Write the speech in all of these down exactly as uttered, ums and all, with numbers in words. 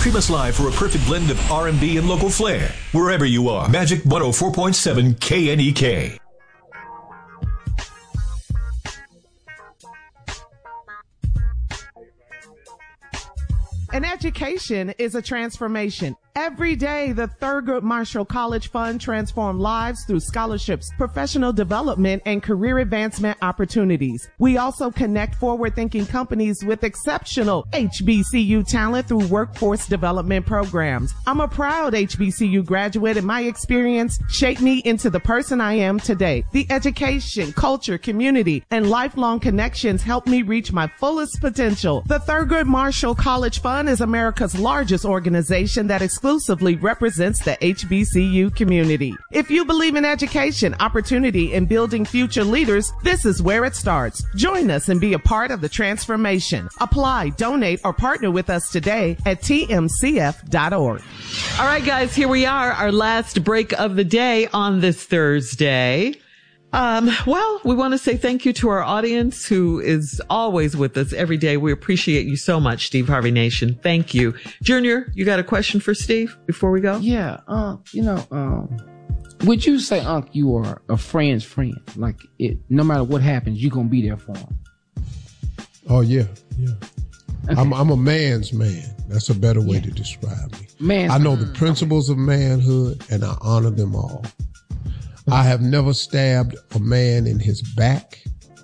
Stream us live for a perfect blend of R and B and local flair. Wherever you are. Magic one oh four point seven K N E K. An education is a transformation. Every day, the Thurgood Marshall College Fund transforms lives through scholarships, professional development, and career advancement opportunities. We also connect forward-thinking companies with exceptional H B C U talent through workforce development programs. I'm a proud H B C U graduate, and my experience shaped me into the person I am today. The education, culture, community, and lifelong connections helped me reach my fullest potential. The Thurgood Marshall College Fund is America's largest organization that exclusively exclusively represents the H B C U community. If you believe in education, opportunity, and building future leaders, this is where it starts. Join us and be a part of the transformation. Apply, donate, or partner with us today at T M C F dot org. All right, guys, here we are, our last break of the day on this Thursday. Um, well, we want to say thank you to our audience who is always with us every day. We appreciate you so much, Steve Harvey Nation. Thank you. Junior, you got a question for Steve before we go? Yeah. Uh, you know, um, would you say, Unc, you are a friend's friend? Like, it, no matter what happens, you're going to be there for him. Oh, yeah. Yeah. Okay. I'm, I'm a man's man. That's a better way yeah. to describe me. Man, I know the principles of manhood and I honor them all. I have never stabbed a man in his back.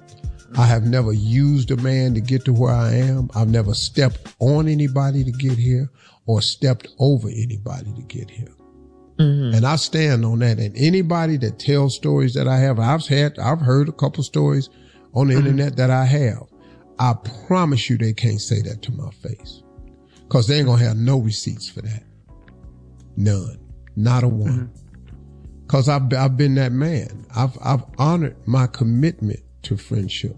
I have never used a man to get to where I am. I've never stepped on anybody to get here or stepped over anybody to get here. Mm-hmm. And I stand on that. And anybody that tells stories that I have, I've had, I've heard a couple stories on the mm-hmm. internet that I have. I promise you they can't say that to my face because they ain't gonna have no receipts for that. None. Not a one. Mm-hmm. Cause I've, I've been that man. I've, I've honored my commitment to friendship.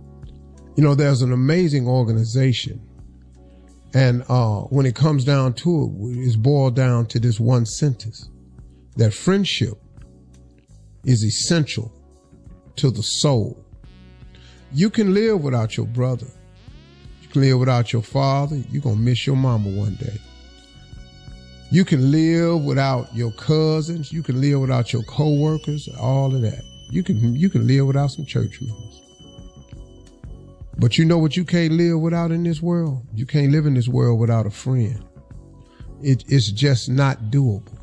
You know, there's an amazing organization. And, uh, when it comes down to it, it's boiled down to this one sentence, that friendship is essential to the soul. You can live without your brother. You can live without your father. You're going to miss your mama one day. You can live without your cousins. You can live without your coworkers, all of that. You can, you can live without some church members. But you know what you can't live without in this world? You can't live in this world without a friend. It, it's just not doable.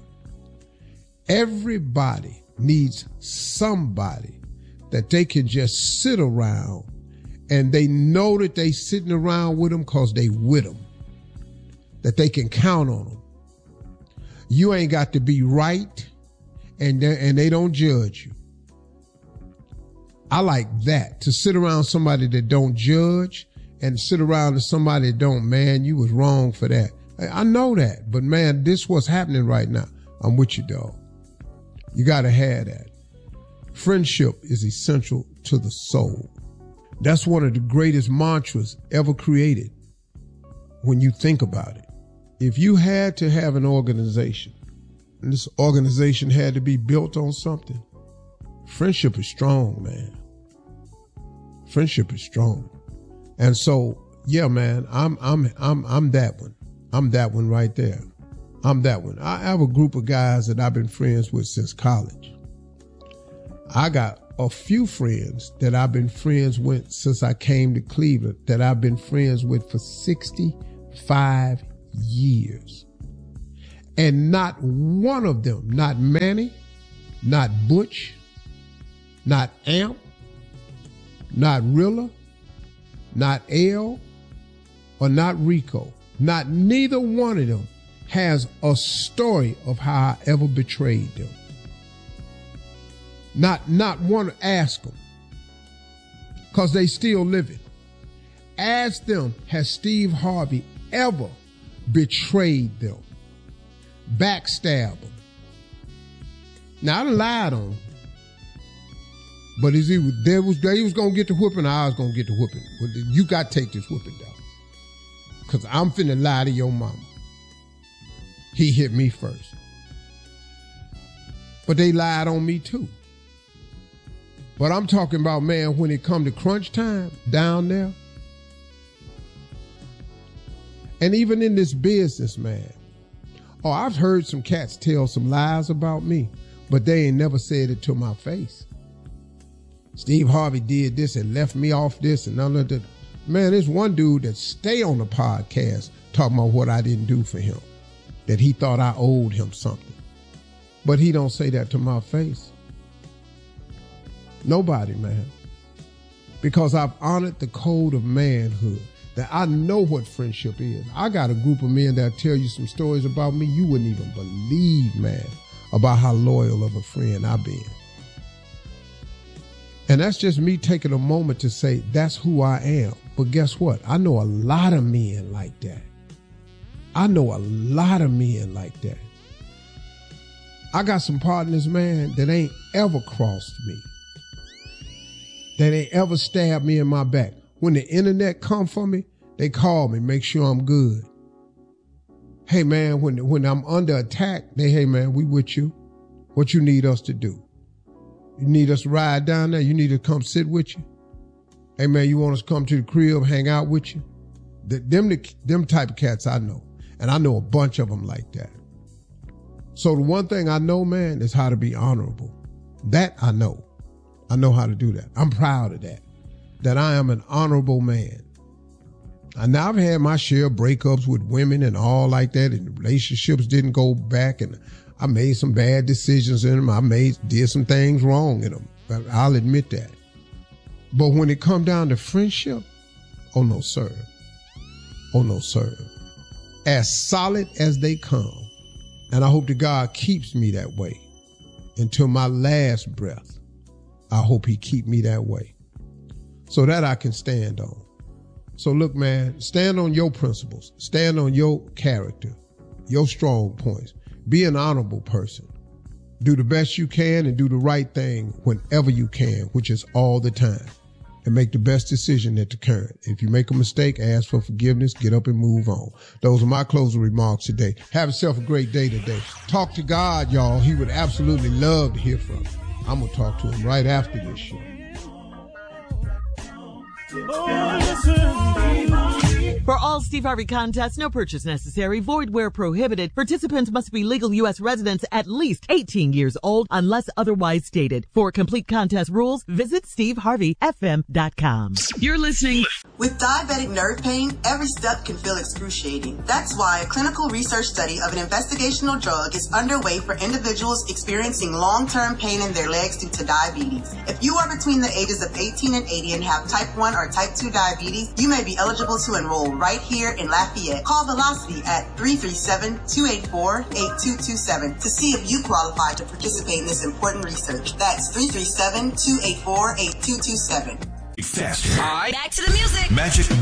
Everybody needs somebody that they can just sit around and they know that they sitting around with them because they with them, that they can count on them. You ain't got to be right, and they, and they don't judge you. I like that, to sit around somebody that don't judge and sit around somebody that don't, man, you was wrong for that. I, I know that, but man, this what's happening right now. I'm with you, dog. You got to have that. Friendship is essential to the soul. That's one of the greatest mantras ever created when you think about it. If you had to have an organization, and this organization had to be built on something, friendship is strong, man. Friendship is strong. And so, yeah, man, I'm, I'm, I'm, I'm that one. I'm that one right there. I'm that one. I have a group of guys that I've been friends with since college. I got a few friends that I've been friends with since I came to Cleveland that I've been friends with for sixty-five years. And not one of them, not Manny, not Butch, not Amp, not Rilla, not L, or not Rico, not neither one of them has a story of how I ever betrayed them. Not, not one, ask them, because they still living. Ask them, has Steve Harvey ever betrayed them, backstabbed them? Now, I done lied on them, but is he, there was, they was going to get the whooping, or I was going to get the whooping. Well, you got to take this whooping, dog, because I'm finna lie to your mama. He hit me first. But they lied on me too. But I'm talking about, man, when it come to crunch time down there, And even in this business, man. Oh, I've heard some cats tell some lies about me, but they ain't never said it to my face. Steve Harvey did this and left me off this and none of that. Man, there's one dude that stay on the podcast talking about what I didn't do for him, that he thought I owed him something. But he don't say that to my face. Nobody, man. Because I've honored the code of manhood, that I know what friendship is. I got a group of men that tell you some stories about me you wouldn't even believe, man, about how loyal of a friend I've been. And that's just me taking a moment to say that's who I am. But guess what? I know a lot of men like that. I know a lot of men like that. I got some partners, man, that ain't ever crossed me. That ain't ever stabbed me in my back. When the internet come for me, they call me, make sure I'm good. Hey, man, when, when I'm under attack, they, hey, man, we with you. What you need us to do? You need us to ride down there? You need to come sit with you? Hey, man, you want us to come to the crib, hang out with you? The, them, the, them type of cats I know. And I know a bunch of them like that. So the one thing I know, man, is how to be honorable. That I know. I know how to do that. I'm proud of that. That I am an honorable man. And now I've had my share of breakups with women and all like that, and relationships didn't go back, and I made some bad decisions in them. I made did some things wrong in them. I'll admit that. But when it come down to friendship, oh no, sir. Oh no, sir. As solid as they come. And I hope that God keeps me that way until my last breath. I hope he keep me that way so that I can stand on. So look, man, stand on your principles, stand on your character, your strong points, be an honorable person, do the best you can and do the right thing whenever you can, which is all the time, and make the best decision at the current. If you make a mistake, ask for forgiveness, get up and move on. Those are my closing remarks today. Have yourself a great day today. Talk to God, y'all. He would absolutely love to hear from you. I'm going to talk to him right after this show. For all Steve Harvey contests, no purchase necessary, void where prohibited. Participants must be legal U S residents at least eighteen years old unless otherwise stated. For complete contest rules, visit steve harvey f m dot com. You're listening. With diabetic nerve pain, every step can feel excruciating. That's why a clinical research study of an investigational drug is underway for individuals experiencing long-term pain in their legs due to diabetes. If you are between the ages of eighteen and eighty and have type one or type two diabetes, you may be eligible to enroll right here in Lafayette. Call Velocity at three three seven, two eight four, eight two two seven to see if you qualify to participate in this important research. That's three three seven, two eight four, eight two two seven. Faster. All right. Back to the music. Magic